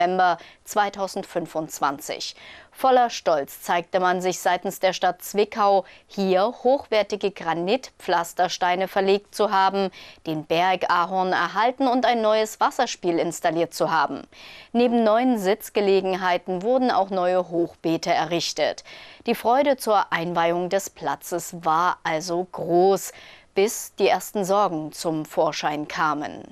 November 2025. Voller Stolz zeigte man sich seitens der Stadt Zwickau, hier hochwertige Granitpflastersteine verlegt zu haben, den Bergahorn erhalten und ein neues Wasserspiel installiert zu haben. Neben neuen Sitzgelegenheiten wurden auch neue Hochbeete errichtet. Die Freude zur Einweihung des Platzes war also groß, bis die ersten Sorgen zum Vorschein kamen.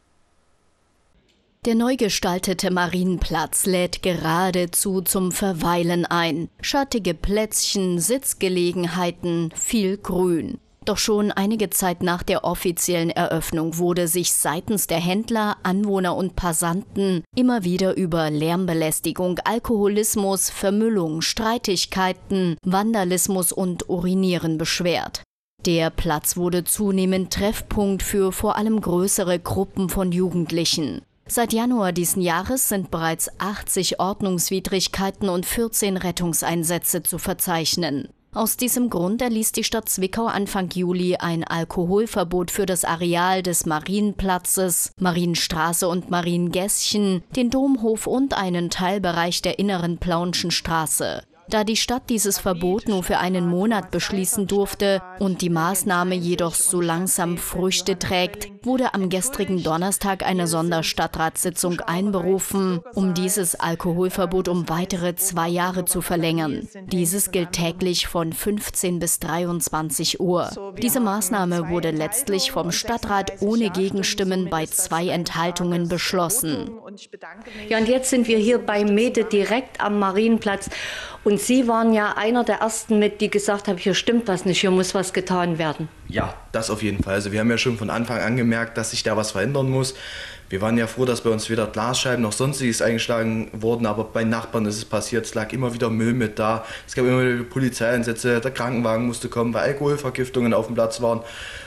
Der neu gestaltete Marienplatz lädt geradezu zum Verweilen ein. Schattige Plätzchen, Sitzgelegenheiten, viel Grün. Doch schon einige Zeit nach der offiziellen Eröffnung wurde sich seitens der Händler, Anwohner und Passanten immer wieder über Lärmbelästigung, Alkoholismus, Vermüllung, Streitigkeiten, Vandalismus und Urinieren beschwert. Der Platz wurde zunehmend Treffpunkt für vor allem größere Gruppen von Jugendlichen. Seit Januar diesen Jahres sind bereits 80 Ordnungswidrigkeiten und 14 Rettungseinsätze zu verzeichnen. Aus diesem Grund erließ die Stadt Zwickau Anfang Juli ein Alkoholverbot für das Areal des Marienplatzes, Marienstraße und Mariengässchen, den Domhof und einen Teilbereich der inneren Plaunschen Straße. Da die Stadt dieses Verbot nur für einen Monat beschließen durfte und die Maßnahme jedoch so langsam Früchte trägt, wurde am gestrigen Donnerstag eine Sonderstadtratssitzung einberufen, um dieses Alkoholverbot um weitere 2 Jahre zu verlängern. Dieses gilt täglich von 15 bis 23 Uhr. Diese Maßnahme wurde letztlich vom Stadtrat ohne Gegenstimmen bei 2 Enthaltungen beschlossen. Ja, und jetzt sind wir hier bei Mede direkt am Marienplatz. Und Sie waren ja einer der Ersten die gesagt haben, hier stimmt was nicht, hier muss was getan werden. Ja, das auf jeden Fall. Also wir haben ja schon von Anfang an gemerkt, dass sich da was verändern muss. Wir waren ja froh, dass bei uns weder Glasscheiben noch sonstiges eingeschlagen wurden, aber bei Nachbarn ist es passiert. Es lag immer wieder Müll mit da. Es gab immer wieder Polizeieinsätze, der Krankenwagen musste kommen, weil Alkoholvergiftungen auf dem Platz waren.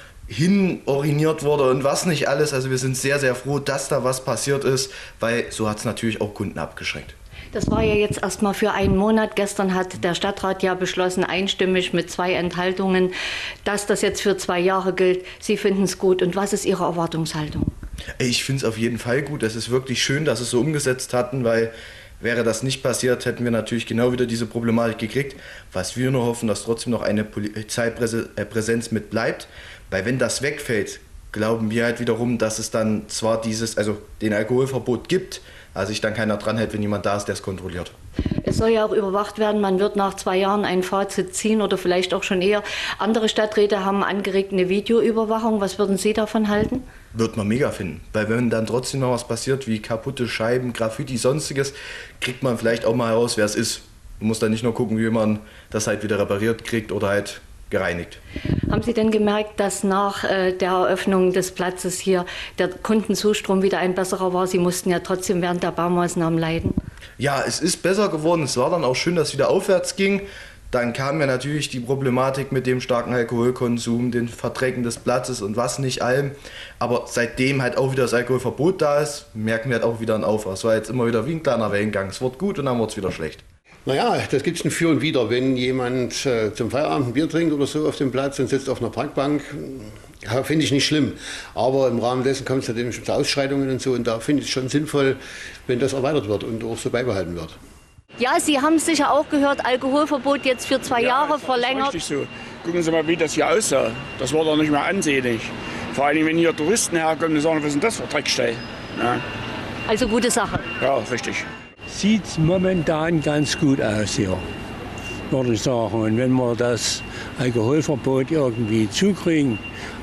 Uriniert wurde und was nicht alles. Also wir sind sehr, sehr froh, dass da was passiert ist, weil so hat es natürlich auch Kunden abgeschreckt. Das war ja jetzt erstmal für einen Monat. Gestern hat der Stadtrat ja beschlossen, einstimmig mit 2 Enthaltungen, dass das jetzt für 2 Jahre gilt. Sie finden es gut. Und was ist Ihre Erwartungshaltung? Ich finde es auf jeden Fall gut. Es ist wirklich schön, dass es so umgesetzt hatten, weil wäre das nicht passiert, hätten wir natürlich genau wieder diese Problematik gekriegt. Was wir nur hoffen, dass trotzdem noch eine Polizeipräsenz mit bleibt. Weil wenn das wegfällt, glauben wir halt wiederum, dass es dann zwar den Alkoholverbot gibt, also sich dann keiner dran hält, wenn jemand da ist, der es kontrolliert. Es soll ja auch überwacht werden, man wird nach 2 Jahren ein Fazit ziehen oder vielleicht auch schon eher. Andere Stadträte haben angeregt eine Videoüberwachung. Was würden Sie davon halten? Wird man mega finden, weil wenn dann trotzdem noch was passiert, wie kaputte Scheiben, Graffiti, sonstiges, kriegt man vielleicht auch mal heraus, wer es ist. Man muss dann nicht nur gucken, wie man das halt wieder repariert kriegt oder halt gereinigt. Haben Sie denn gemerkt, dass nach der Eröffnung des Platzes hier der Kundenzustrom wieder ein besserer war? Sie mussten ja trotzdem während der Baumaßnahmen leiden. Ja, es ist besser geworden. Es war dann auch schön, dass es wieder aufwärts ging. Dann kam ja natürlich die Problematik mit dem starken Alkoholkonsum, den Verdrecken des Platzes und was nicht allem. Aber seitdem halt auch wieder das Alkoholverbot da ist, merken wir halt auch wieder einen Aufwand. Es war jetzt immer wieder wie ein kleiner Wellengang. Es wird gut und dann wird es wieder schlecht. Naja, das gibt es ein Für und Wider. Wenn jemand zum Feierabend ein Bier trinkt oder so auf dem Platz und sitzt auf einer Parkbank, finde ich nicht schlimm. Aber im Rahmen dessen kommt es natürlich zu Ausschreitungen und so. Und da finde ich es schon sinnvoll, wenn das erweitert wird und auch so beibehalten wird. Ja, Sie haben es sicher auch gehört, Alkoholverbot jetzt für 2 Jahre verlängert. Richtig so. Gucken Sie mal, wie das hier aussah. Das war doch nicht mehr ansehnlich. Vor allem, wenn hier Touristen herkommen und sagen, was ist denn das für Dreckstell? Ja. Also gute Sache. Ja, richtig. Sieht momentan ganz gut aus hier, würde ich sagen. Und wenn wir das Alkoholverbot irgendwie zukriegen,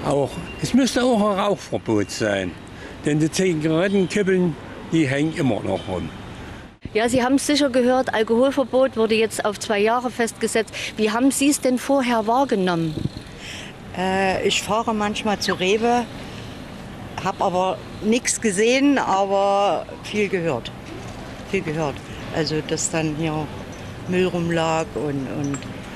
es müsste auch ein Rauchverbot sein. Denn die Zigarettenkippeln, die hängen immer noch rum. Ja, Sie haben es sicher gehört, Alkoholverbot wurde jetzt auf 2 Jahre festgesetzt. Wie haben Sie es denn vorher wahrgenommen? Ich fahre manchmal zu Rewe, habe aber nichts gesehen, aber viel gehört. Also, dass dann hier Müll rumlag und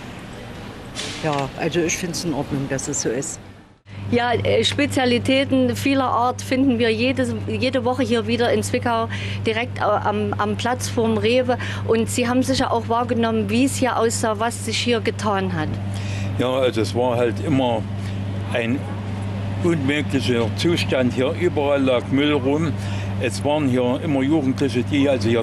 ja, also ich finde es in Ordnung, dass es so ist. Ja, Spezialitäten vieler Art finden wir jede Woche hier wieder in Zwickau, direkt am Platz vorm Rewe. Und Sie haben sicher auch wahrgenommen, wie es hier aussah, was sich hier getan hat. Ja, also es war halt immer ein unmöglicher Zustand hier. Überall lag Müll rum. Es waren hier immer Jugendliche, die also hier